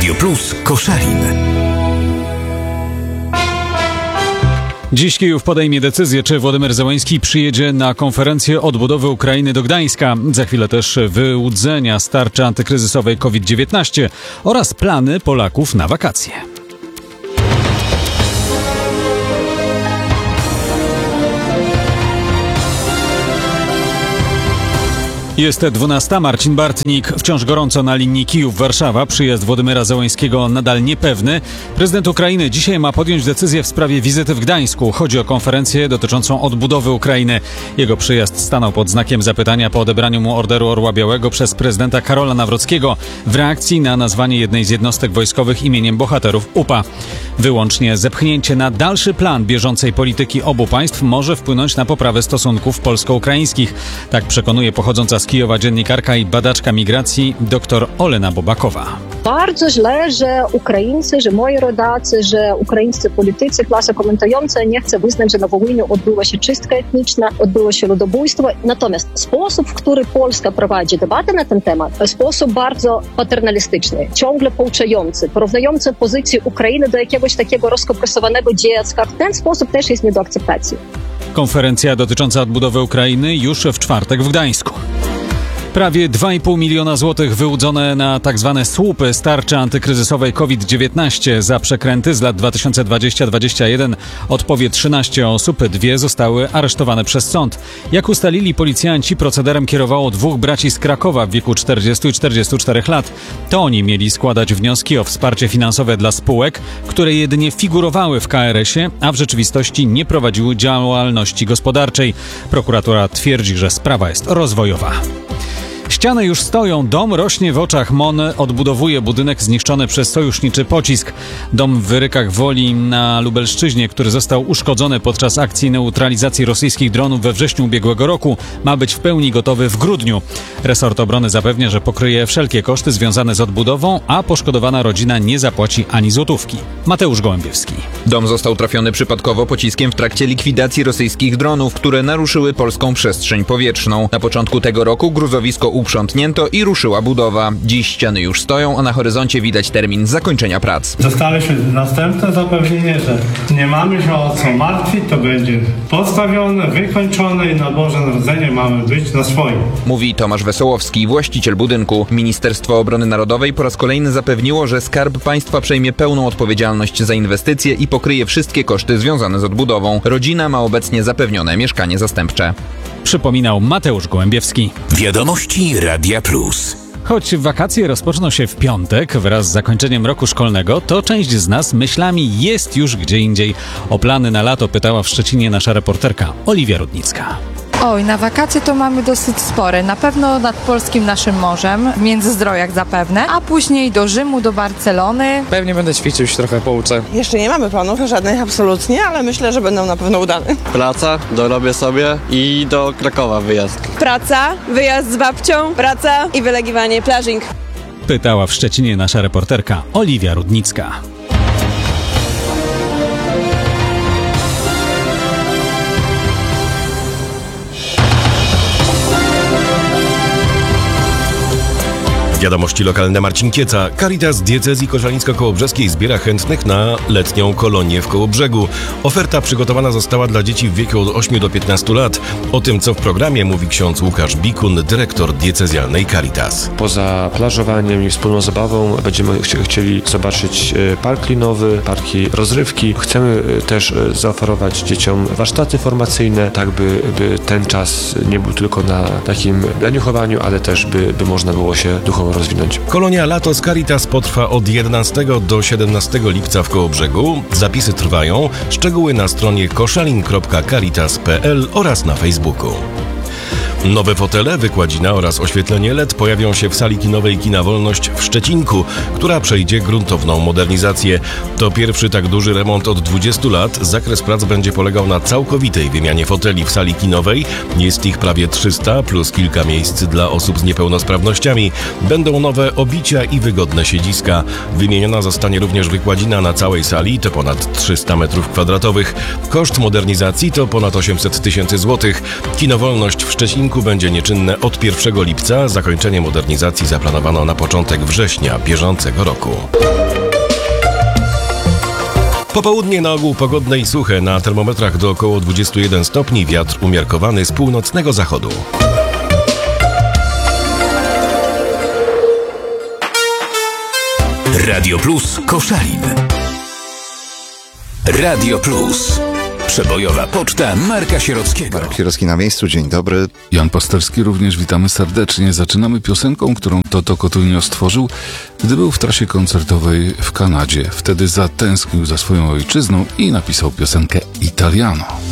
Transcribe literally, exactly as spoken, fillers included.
Radio Plus Koszalin. Dziś Kijów podejmie decyzję, czy Władimir Zełenski przyjedzie na konferencję odbudowy Ukrainy do Gdańska. Za chwilę też wyłudzenia z tarczy antykryzysowej COVID dziewiętnaście oraz plany Polaków na wakacje. Jest dwunasta. Marcin Bartnik. Wciąż gorąco na linii Kijów-Warszawa. Przyjazd Władimira Zełenskiego nadal niepewny. Prezydent Ukrainy dzisiaj ma podjąć decyzję w sprawie wizyty w Gdańsku. Chodzi o konferencję dotyczącą odbudowy Ukrainy. Jego przyjazd stanął pod znakiem zapytania po odebraniu mu Orderu Orła Białego przez prezydenta Karola Nawrockiego w reakcji na nazwanie jednej z jednostek wojskowych imieniem bohaterów U P A. Wyłącznie zepchnięcie na dalszy plan bieżącej polityki obu państw może wpłynąć na poprawę stosunków polsko-ukraińskich. Tak przekonuje pochodząca z Kijowa dziennikarka i badaczka migracji dr Olena Bobakowa. Bardzo źle, że Ukraińcy, że moi rodacy, że ukraińscy politycy, klasa komentująca nie chce wyznać, że na Wołyniu odbyła się czystka etniczna, odbyło się ludobójstwo. Natomiast sposób, w który Polska prowadzi debatę na ten temat, sposób bardzo paternalistyczny, ciągle pouczający, porównujący pozycję Ukrainy do jakiegoś takiego rozkompresowanego dziecka. Ten sposób też jest nie do akceptacji. Konferencja dotycząca odbudowy Ukrainy już w czwartek w Gdańsku. Prawie dwa i pół miliona złotych wyłudzone na tzw. słupy z tarczy antykryzysowej COVID dziewiętnaście za przekręty z lat dwa tysiące dwudziesty do dwudziestego pierwszego odpowie trzynaście osób, dwie zostały aresztowane przez sąd. Jak ustalili policjanci, procederem kierowało dwóch braci z Krakowa w wieku czterdziestu i czterdziestu czterech lat. To oni mieli składać wnioski o wsparcie finansowe dla spółek, które jedynie figurowały w K R S ie, a w rzeczywistości nie prowadziły działalności gospodarczej. Prokuratura twierdzi, że sprawa jest rozwojowa. Ściany już stoją, dom rośnie w oczach M O N, odbudowuje budynek zniszczony przez sojuszniczy pocisk. Dom w Wyrykach Woli na Lubelszczyźnie, który został uszkodzony podczas akcji neutralizacji rosyjskich dronów we wrześniu ubiegłego roku, ma być w pełni gotowy w grudniu. Resort Obrony zapewnia, że pokryje wszelkie koszty związane z odbudową, a poszkodowana rodzina nie zapłaci ani złotówki. Mateusz Gołębiewski. Dom został trafiony przypadkowo pociskiem w trakcie likwidacji rosyjskich dronów, które naruszyły polską przestrzeń powietrzną. Na początku tego roku gruzowisko uprzątnięto i ruszyła budowa. Dziś ściany już stoją, a na horyzoncie widać termin zakończenia prac. Dostaliśmy następne zapewnienie, że nie mamy się o co martwić, to będzie postawione, wykończone i na Boże Narodzenie mamy być na swoim. Mówi Tomasz Wesołowski, właściciel budynku. Ministerstwo Obrony Narodowej po raz kolejny zapewniło, że Skarb Państwa przejmie pełną odpowiedzialność za inwestycje i pokryje wszystkie koszty związane z odbudową. Rodzina ma obecnie zapewnione mieszkanie zastępcze. Przypominał Mateusz Gołębiewski. Wiadomości Radia Plus. Choć wakacje rozpoczną się w piątek wraz z zakończeniem roku szkolnego, to część z nas myślami jest już gdzie indziej. O plany na lato pytała w Szczecinie nasza reporterka Oliwia Rudnicka. Oj, na wakacje to mamy dosyć spore. Na pewno nad polskim naszym morzem, w Międzyzdrojach zapewne, a później do Rzymu, do Barcelony. Pewnie będę ćwiczył, się trochę pouczę. Jeszcze nie mamy planów żadnych absolutnie, ale myślę, że będą na pewno udane. Praca, dorobię sobie i do Krakowa wyjazd. Praca, wyjazd z babcią, praca i wylegiwanie, plażing. Pytała w Szczecinie nasza reporterka Oliwia Rudnicka. Wiadomości lokalne. Marcin Kieca. Caritas Diecezji Koszalińsko-Kołobrzeskiej zbiera chętnych na letnią kolonię w Kołobrzegu. Oferta przygotowana została dla dzieci w wieku od ośmiu do piętnastu lat. O tym, co w programie, mówi ksiądz Łukasz Bikun, dyrektor diecezjalnej Caritas. Poza plażowaniem i wspólną zabawą będziemy ch- chcieli zobaczyć park linowy, parki rozrywki. Chcemy też zaoferować dzieciom warsztaty formacyjne, tak by, by ten czas nie był tylko na takim leniuchowaniu, ale też by, by można było się duchowo rozwinąć. Kolonia Lato z Caritas potrwa od jedenastego do siedemnastego lipca w Kołobrzegu. Zapisy trwają. Szczegóły na stronie koszalin kropka caritas kropka p l oraz na Facebooku. Nowe fotele, wykładzina oraz oświetlenie L E D pojawią się w sali kinowej Kina Wolność w Szczecinku, która przejdzie gruntowną modernizację. To pierwszy tak duży remont od dwudziestu lat. Zakres prac będzie polegał na całkowitej wymianie foteli w sali kinowej. Jest ich prawie trzysta, plus kilka miejsc dla osób z niepełnosprawnościami. Będą nowe obicia i wygodne siedziska. Wymieniona zostanie również wykładzina na całej sali, to ponad trzysta metrów kwadratowych. Koszt modernizacji to ponad osiemset tysięcy złotych. Kino Wolność w Szczecinku Koszalinku będzie nieczynne od pierwszego lipca. Zakończenie modernizacji zaplanowano na początek września bieżącego roku. Popołudnie na ogół pogodne i suche, na termometrach do około dwudziestu jeden stopni, wiatr umiarkowany z północnego zachodu. Radio Plus Koszalin. Radio Plus. Przebojowa poczta Marka Sierockiego. Marek Sierocki na miejscu, dzień dobry. Jan Pasterski, również witamy serdecznie. Zaczynamy piosenką, którą Toto Cotugno stworzył, gdy był w trasie koncertowej w Kanadzie. Wtedy zatęsknił za swoją ojczyzną i napisał piosenkę Italiano.